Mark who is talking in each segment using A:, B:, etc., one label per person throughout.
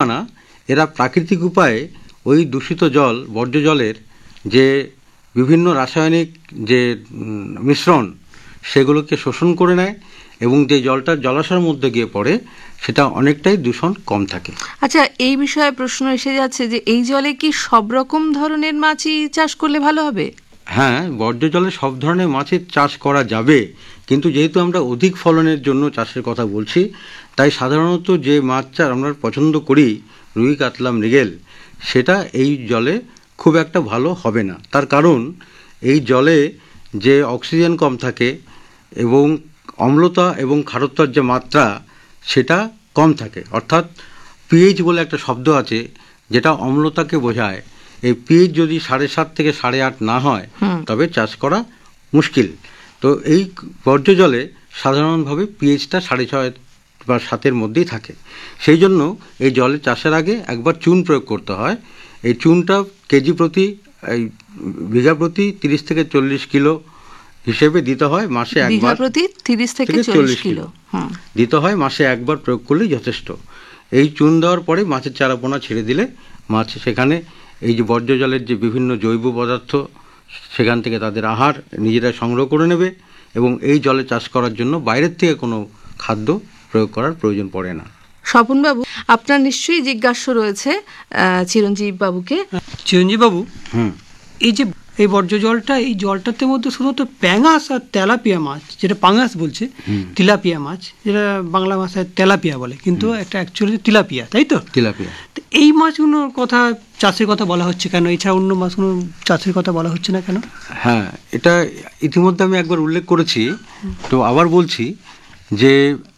A: কলকারখানা এরা প্রাকৃতিক উপায়ে ওই দূষিত জল, বর্জ্য জলের যে বিভিন্ন রাসায়নিক যে মিশ্রণ সেগুলোকে শোষণ করে নেয় এবং যে জলটা জলাশয়ের মধ্যে গিয়ে পড়ে সেটা অনেকটাই দূষণ কম থাকে।
B: আচ্ছা, এই বিষয়ে প্রশ্ন এসে যাচ্ছে যে এই জলে কি সব রকম ধরনের মাছই চাষ করলে ভালো হবে?
A: হ্যাঁ, বর্জ্য জলে সব ধরনের মাছের চাষ করা যাবে, কিন্তু যেহেতু আমরা অধিক ফলনের জন্য চাষের কথা বলছি, তাই সাধারণত যে মাছ চাষ আমরা পছন্দ করি, রুই, কাতলা, মৃগেল, সেটা এই জলে খুব একটা ভালো হবে না। তার কারণ এই জলে যে অক্সিজেন কম থাকে এবং অম্লতা এবং খারত্বর যে মাত্রা সেটা কম থাকে, অর্থাৎ পিএইচ বলে একটা শব্দ আছে যেটা অম্লতাকে বোঝায়। এই পিএইচ যদি 7.5 থেকে 8.5 না হয় তবে চাষ করা মুশকিল। তো এই বর্জ্য জলে সাধারণভাবে পিএইচটা 6.5 বা 7-এর মধ্যেই থাকে। সেই জন্য এই জলে চাষের আগে একবার চুন প্রয়োগ করতে হয়। এই চুনটা কেজি প্রতি, এই বিঘা প্রতি 30 থেকে 40 কিলো হিসেবে দিতে হয় মাসে একবার।
B: প্রতি 30 থেকে 40 কিলো
A: দিতে হয় মাসে একবার, প্রয়োগ করলেই যথেষ্ট। এই চুন দেওয়ার পরে মাছের চারাপোনা ছেড়ে দিলে মাছ সেখানে এই যে বর্জ্য জলের যে বিভিন্ন জৈব পদার্থ সেখান থেকে তাদের আহার নিজেরা সংগ্রহ করে নেবে এবং এই জলে চাষ করার জন্য বাইরের থেকে কোনো খাদ্য প্রয়োগ করার প্রয়োজন পড়ে না।
B: স্বপনবাবু, আপনার নিশ্চয়ই জিজ্ঞাস্য রয়েছে চিরঞ্জীব বাবুকে।
C: চিরঞ্জীব বাবু, এই যে এই বর্জ্য জলটা, এই জলটাতে মধ্যে শুধুমাত্র প্যাঙাশ আর তেলাপিয়া মাছ, যেটা পাঙাশ বলছে, তিলাপিয়া মাছ, যেটা বাংলা ভাষায় তেলাপিয়া বলে, কিন্তু একটা অ্যাকচুয়ালি তিলাপিয়া, তাই তো?
A: তিলাপিয়া।
C: এই মাছগুলোর কথা, চাষের কথা বলা হচ্ছে কেন? এছাড়া অন্য মাছগুলো চাষের কথা বলা হচ্ছে না কেন?
A: হ্যাঁ, এটা ইতিমধ্যে আমি একবার উল্লেখ করেছি, তো আবার বলছি যে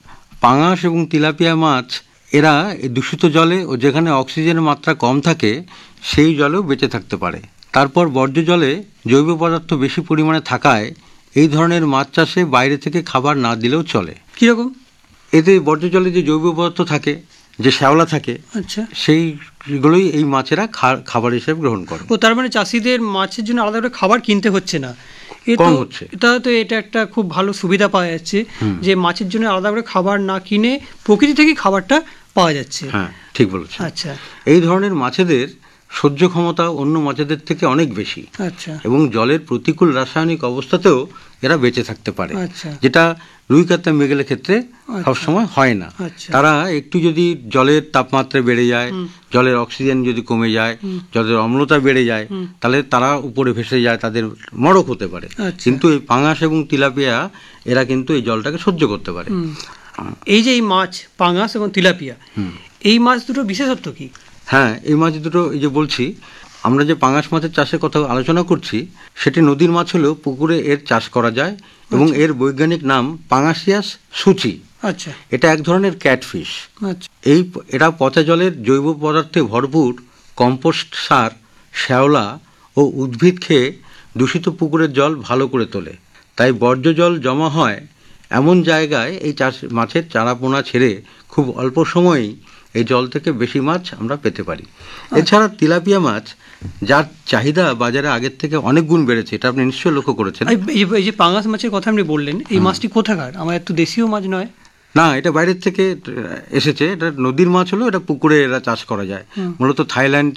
A: পাঙাশ এবং তিলাপিয়া মাছ এরা এই দূষিত জলে ও যেখানে অক্সিজেনের মাত্রা কম থাকে সেই জলেও বেঁচে থাকতে পারে। তারপর বর্জ্য জলে জৈব পদার্থ বেশি পরিমাণে থাকায় এই ধরনের মাছ চাষে বাইরে থেকে খাবার না দিলেও চলে।
C: কীরকম?
A: এতে বর্জ্য জলে যে জৈব পদার্থ থাকে, যে শ্যাওলা থাকে,
C: আচ্ছা,
A: সেইগুলোই এই মাছেরা খাবার হিসেবে গ্রহণ করে।
C: ও, তার মানে চাষিদের মাছের জন্য আলাদা করে খাবার কিনতে হচ্ছে না,
A: কম হচ্ছে।
C: এটা একটা খুব ভালো সুবিধা পাওয়া যাচ্ছে যে মাছের জন্য আলাদা করে খাবার না কিনে প্রকৃতি থেকেই খাবারটা পাওয়া যাচ্ছে।
A: হ্যাঁ, ঠিক বলেছেন।
C: আচ্ছা,
A: এই ধরনের মাছেদের সহ্য ক্ষমতা অন্য মাছেদের থেকে অনেক বেশি।
C: আচ্ছা,
A: এবং জলের প্রতিকূল রাসায়নিক অবস্থাতেও এরা বেঁচে থাকতে পারে,
C: আচ্ছা,
A: যেটা রুই, কাতলা, মৃগেলের ক্ষেত্রে সবসময় হয় না। তারা একটু যদি জলের তাপমাত্রা বেড়ে যায়, জলের অক্সিজেন যদি কমে যায়, জলের অম্লতা বেড়ে যায়, তাহলে তারা উপরে ভেসে যায়, তাদের মড়ক হতে পারে। কিন্তু এই পাঙাশ এবং তিলাপিয়া এরা কিন্তু এই জলটাকে সহ্য করতে পারে।
C: এই যে এই মাছ পাঙাশ এবং তিলাপিয়া, এই মাছ দুটো বিশেষত্ব কি?
A: হ্যাঁ, এই মাছ দুটো, এই যে বলছি, আমরা যে পাঙাশ মাছের চাষের কথা আলোচনা করছি সেটি নদীর মাছ হলেও পুকুরে এর চাষ করা যায় এবং এর বৈজ্ঞানিক নাম পাঙাশিয়াস সুচি।
C: আচ্ছা,
A: এটা এক ধরনের ক্যাটফিশ।
C: আচ্ছা,
A: এরা পচা জলের জৈব পদার্থে ভরপুর কম্পোস্ট সার, শ্যাওলা ও উদ্ভিদ খেয়ে দূষিত পুকুরের জল ভালো করে তোলে। তাই বর্জ্য জল জমা হয় এমন জায়গায় এই মাছের চারাপোনা ছেড়ে খুব অল্প সময়েই এই জল থেকে বেশি মাছ আমরা পেতে পারি। এছাড়া তিলাপিয়া মাছ, যার চাহিদা বাজারে আগের থেকে অনেক গুণ বেড়েছে, এটা আপনি নিশ্চয়ই লক্ষ্য করেছেন।
C: এই যে পাঙাশ মাছের কথা আপনি বললেন, এই মাছটি কোথাকার? আমার একটু দেশীয় মাছ নয়?
A: না, এটা বাইরের থেকে এসেছে। এটা নদীর মাছ হলেও এটা পুকুরে এরা চাষ করা যায়। মূলত থাইল্যান্ড,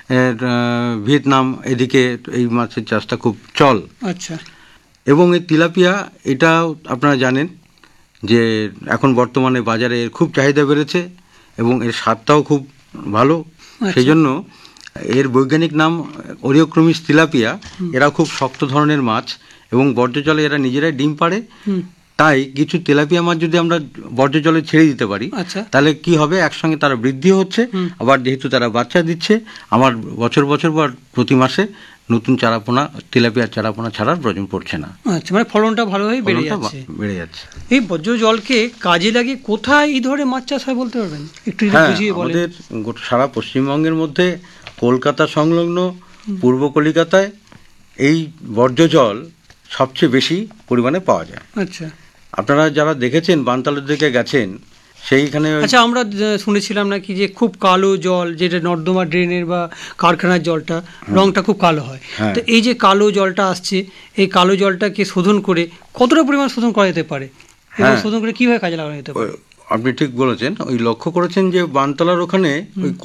A: ভিয়েতনাম, এদিকে এই মাছের চাষটা খুব চল।
C: আচ্ছা,
A: এবং এই তিলাপিয়া, এটা আপনারা জানেন যে এখন বর্তমানে বাজারে এর খুব চাহিদা বেড়েছে এবং এর স্বাদটাও খুব ভালো। সেই জন্য এর বৈজ্ঞানিক নাম ওরিওক্রোমিস তিলাপিয়া। এরা খুব শক্ত ধরনের মাছ এবং বর্জ্য জলে এরা নিজেরাই ডিম পাড়ে। তাই কিছু তেলাপিয়া মাছ যদি আমরা বর্জ্য জলে ছেড়ে দিতে পারি, তাহলে কি হবে, একসঙ্গে তারা বৃদ্ধি হচ্ছে, আবার যেহেতু তারা বাচ্চা দিচ্ছে, আমার বছর বছর পর প্রতি মাসে নতুন চারাপোনা, তেলাপিয়ার চারাপোনা ছাড়ার প্রয়োজন পড়ছে না।
C: আচ্ছা, মানে ফলনটা ভালোভাবে বেড়ে যাচ্ছে। এই বর্জ্য জলকে কাজে লাগিয়ে কোথায় এই ধরনের মাছ চাষ হয় বলতে পারবেন একটু?
A: আমাদের সারা পশ্চিমবঙ্গের মধ্যে কলকাতা সংলগ্ন পূর্ব কলিকাতায় এই বর্জ্য জল সবচেয়ে বেশি পরিমাণে পাওয়া যায়।
C: আচ্ছা,
A: আপনারা যারা দেখেছেন, বানতালের দিকে গেছেন, সেইখানে
C: আচ্ছা, আমরা শুনেছিলাম নাকি যে খুব কালো জল, যেটা নর্দমা ড্রেনের বা কারখানার জলটা, রংটা খুব কালো হয়। তো এই যে কালো জলটা আসছে, এই কালো জলটাকে শোধন করে কতটা পরিমাণ শোধন করা যেতে পারে এবং শোধন করে কিভাবে কাজে লাগানো যেতে পারে?
A: আপনি ঠিক বলেছেন। ওই লক্ষ্য করেছেন যে বানতলার ওখানে ওই